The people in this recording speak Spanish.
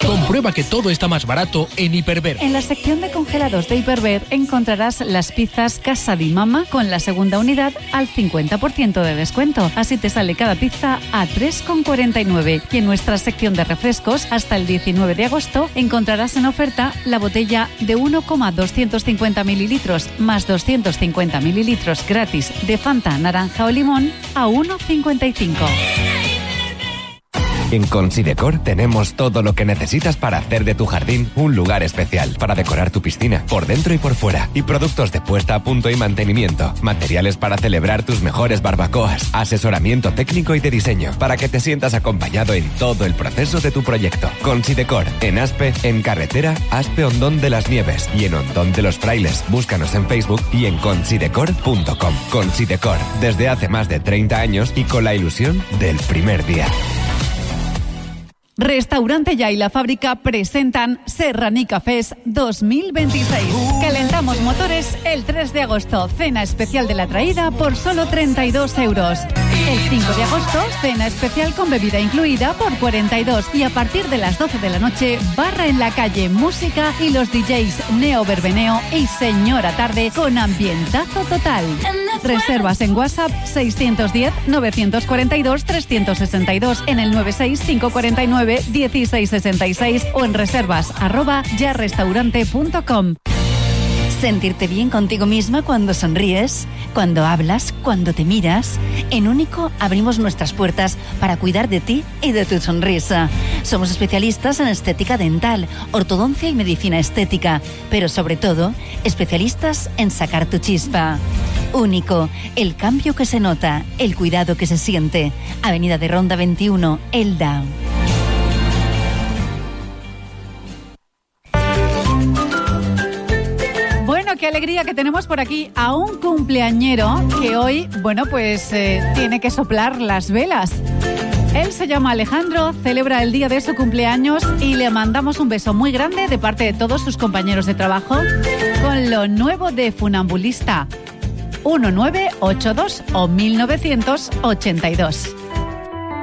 Comprueba que todo está más barato en Hiperver. En la sección de congelados de Hiperver encontrarás las pizzas Casa di Mamma con la segunda unidad al 50% de descuento. Así te sale cada pizza a 3,49. Y en nuestra sección de refrescos, hasta el 19 de agosto, encontrarás en oferta la botella de 1,250 mililitros más 250 mililitros gratis de Fanta, naranja o limón a 1,55. En Considecor tenemos todo lo que necesitas para hacer de tu jardín un lugar especial, para decorar tu piscina, por dentro y por fuera, y productos de puesta a punto y mantenimiento, materiales para celebrar tus mejores barbacoas, asesoramiento técnico y de diseño, para que te sientas acompañado en todo el proceso de tu proyecto. Considecor, en Aspe, en carretera Aspe Hondón de las Nieves y en Hondón de los Frailes. Búscanos en Facebook y en considecor.com. Considecor, desde hace más de 30 años y con la ilusión del primer día. Restaurante Ya y La Fábrica presentan Serranica Fest 2026. Calentamos motores el 3 de agosto. Cena especial de la traída por solo 32 euros. El 5 de agosto, cena especial con bebida incluida por 42. Y a partir de las 12 de la noche, barra en la calle, música y los DJs Neo Verbeneo y Señora Tarde con ambientazo total. Reservas en WhatsApp 610-942-362 en el 96549-1666 o en reservas@yarrestaurante.com. Sentirte bien contigo misma cuando sonríes, cuando hablas, cuando te miras. En Único abrimos nuestras puertas para cuidar de ti y de tu sonrisa. Somos especialistas en estética dental, ortodoncia y medicina estética, pero sobre todo, especialistas en sacar tu chispa. Único, el cambio que se nota, el cuidado que se siente. Avenida de Ronda 21, Elda. Bueno, qué alegría que tenemos por aquí a un cumpleañero que hoy, bueno, pues tiene que soplar las velas. Él se llama Alejandro, celebra el día de su cumpleaños y le mandamos un beso muy grande de parte de todos sus compañeros de trabajo con lo nuevo de Funambulista 1982 o 1982.